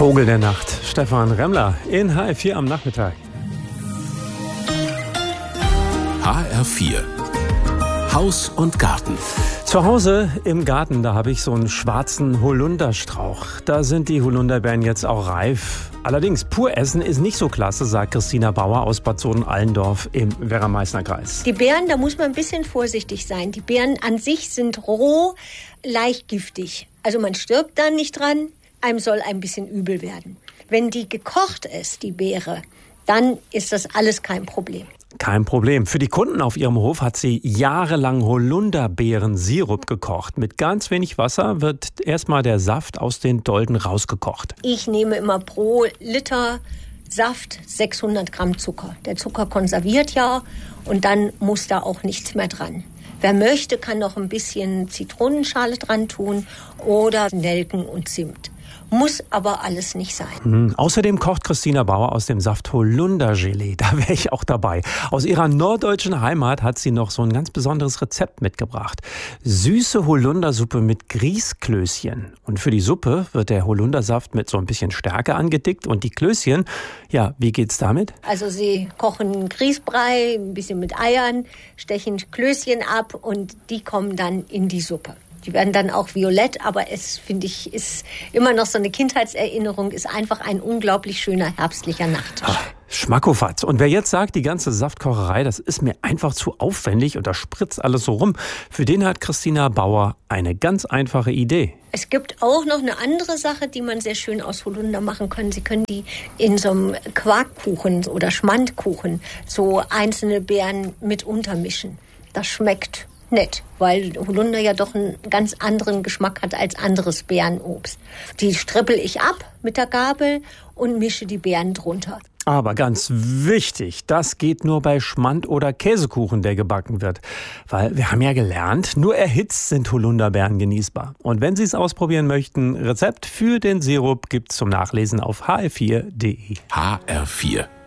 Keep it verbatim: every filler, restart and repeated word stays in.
Vogel der Nacht, Stefan Remmler in H R vier am Nachmittag. H R vier Haus und Garten. Zu Hause im Garten, da habe ich so einen schwarzen Holunderstrauch. Da sind die Holunderbeeren jetzt auch reif. Allerdings, pur essen ist nicht so klasse, sagt Christina Bauer aus Bad Sohn-Allendorf im Werra-Meißner-Kreis. Die Beeren, da muss man ein bisschen vorsichtig sein. Die Beeren an sich sind roh, leicht giftig. Also man stirbt da nicht dran, einem soll ein bisschen übel werden. Wenn die gekocht ist, die Beere, dann ist das alles kein Problem. Kein Problem. Für die Kunden auf ihrem Hof hat sie jahrelang Holunderbeerensirup gekocht. Mit ganz wenig Wasser wird erstmal der Saft aus den Dolden rausgekocht. Ich nehme immer pro Liter Saft sechshundert Gramm Zucker. Der Zucker konserviert ja und dann muss da auch nichts mehr dran. Wer möchte, kann noch ein bisschen Zitronenschale dran tun oder Nelken und Zimt. Muss aber alles nicht sein. Mhm. Außerdem kocht Christina Bauer aus dem Saft Holundergelee. Da wäre ich auch dabei. Aus ihrer norddeutschen Heimat hat sie noch so ein ganz besonderes Rezept mitgebracht. Süße Holundersuppe mit Grießklößchen. Und für die Suppe wird der Holundersaft mit so ein bisschen Stärke angedickt. Und die Klößchen, ja, wie geht's damit? Also sie kochen Grießbrei, ein bisschen mit Eiern, stechen Klößchen ab und die kommen dann in die Suppe. Die werden dann auch violett, aber es, finde ich, ist immer noch so eine Kindheitserinnerung, ist einfach ein unglaublich schöner herbstlicher Nachtisch. Ach, Schmackofatz. Und wer jetzt sagt, die ganze Saftkocherei, das ist mir einfach zu aufwendig und da spritzt alles so rum, für den hat Christina Bauer eine ganz einfache Idee. Es gibt auch noch eine andere Sache, die man sehr schön aus Holunder machen kann. Sie können die in so einem Quarkkuchen oder Schmandkuchen so einzelne Beeren mit untermischen. Das schmeckt nett, weil Holunder ja doch einen ganz anderen Geschmack hat als anderes Beerenobst. Die strippel ich ab mit der Gabel und mische die Beeren drunter. Aber ganz wichtig, das geht nur bei Schmand- oder Käsekuchen, der gebacken wird. Weil wir haben ja gelernt, nur erhitzt sind Holunderbeeren genießbar. Und wenn Sie es ausprobieren möchten, Rezept für den Sirup gibt's zum Nachlesen auf h r vier punkt d e. H R vier